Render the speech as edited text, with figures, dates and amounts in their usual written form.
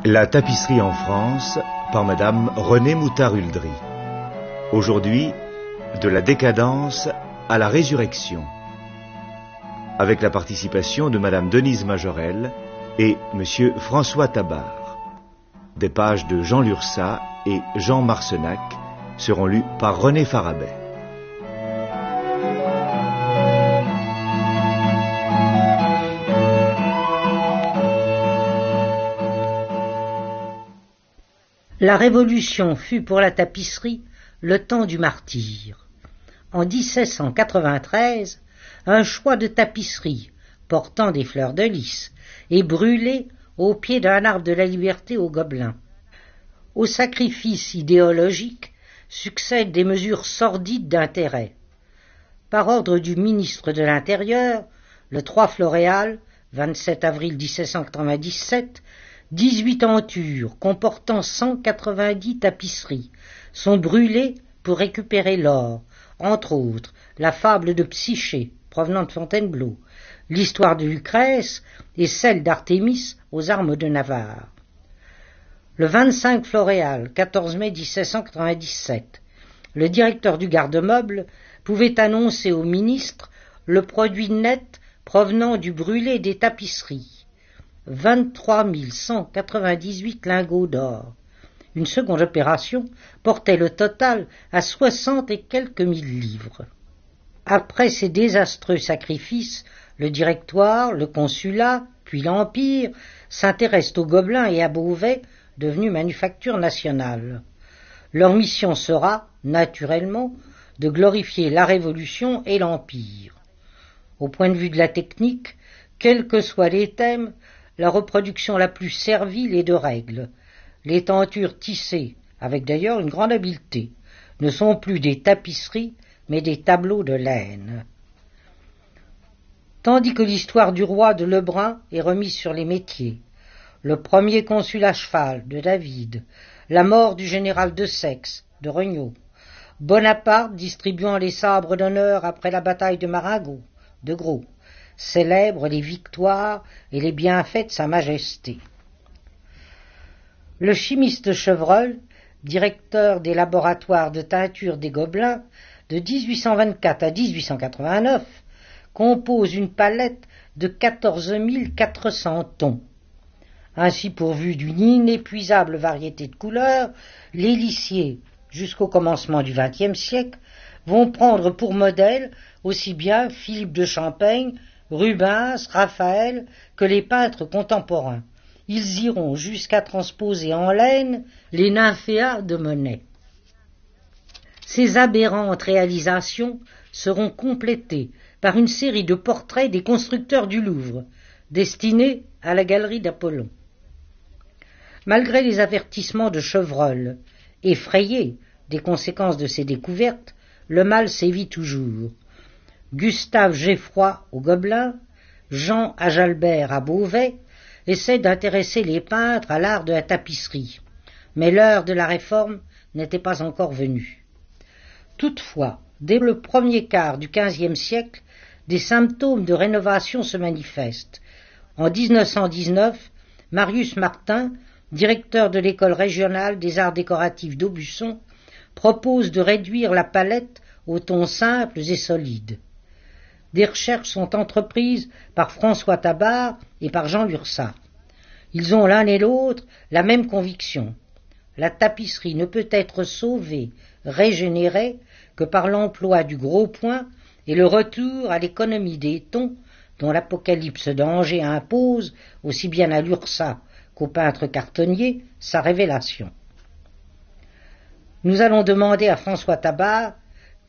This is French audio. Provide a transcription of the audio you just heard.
La tapisserie en France par Madame Renée Moutard-Huldry. Aujourd'hui, de la décadence à la résurrection. Avec la participation de Madame Denise Majorel et Monsieur François Tabard. Des pages de Jean Lurçat et Jean Marcenac seront lues par René Farabet. La Révolution fut pour la tapisserie le temps du martyre. En 1793, un choix de tapisserie portant des fleurs de lys est brûlé au pied d'un arbre de la liberté aux Gobelins. Au sacrifice idéologique succèdent des mesures sordides d'intérêt. Par ordre du ministre de l'Intérieur, le 3 Floréal, 27 avril 1797, 18 tentures comportant 190 tapisseries sont brûlées pour récupérer l'or, entre autres la fable de Psyché, provenant de Fontainebleau, l'histoire de Lucrèce et celle d'Artémis aux armes de Navarre. Le 25 Floréal, 14 mai 1797, le directeur du garde-meuble pouvait annoncer au ministre le produit net provenant du brûlé des tapisseries. 23 198 lingots d'or. Une seconde opération portait le total à 60 et quelques mille livres. Après ces désastreux sacrifices, le directoire, le consulat, puis l'Empire s'intéressent aux Gobelins et à Beauvais, devenus manufacture nationale. Leur mission sera, naturellement, de glorifier la Révolution et l'Empire. Au point de vue de la technique, quels que soient les thèmes, la reproduction la plus servile est de règle. Les tentures tissées, avec d'ailleurs une grande habileté, ne sont plus des tapisseries, mais des tableaux de laine. Tandis que l'histoire du roi de Lebrun est remise sur les métiers, le premier consul à cheval de David, la mort du général de Saxe de Regnault, Bonaparte distribuant les sabres d'honneur après la bataille de Marengo de Gros, célèbre les victoires et les bienfaits de Sa Majesté. Le chimiste Chevreul, directeur des laboratoires de teinture des Gobelins, de 1824 à 1889, compose une palette de 14 400 tons. Ainsi pourvus d'une inépuisable variété de couleurs, les lissiers, jusqu'au commencement du XXe siècle, vont prendre pour modèle aussi bien Philippe de Champaigne, Rubens, Raphaël, que les peintres contemporains. Ils iront jusqu'à transposer en laine les nymphéas de Monet. Ces aberrantes réalisations seront complétées par une série de portraits des constructeurs du Louvre, destinés à la galerie d'Apollon. Malgré les avertissements de Chevreul, effrayé des conséquences de ces découvertes, le mal sévit toujours. Gustave Geffroy aux Gobelins, Jean Ajalbert à Beauvais essaient d'intéresser les peintres à l'art de la tapisserie, mais l'heure de la réforme n'était pas encore venue. Toutefois, dès le premier quart du XVe siècle, des symptômes de rénovation se manifestent. En 1919, Marius Martin, directeur de l'école régionale des arts décoratifs d'Aubusson, propose de réduire la palette aux tons simples et solides. Des recherches sont entreprises par François Tabard et par Jean Lurçat. Ils ont l'un et l'autre la même conviction. La tapisserie ne peut être sauvée, régénérée, que par l'emploi du gros point et le retour à l'économie des tons dont l'Apocalypse d'Angers impose, aussi bien à Lurçat qu'au peintre cartonnier, sa révélation. Nous allons demander à François Tabard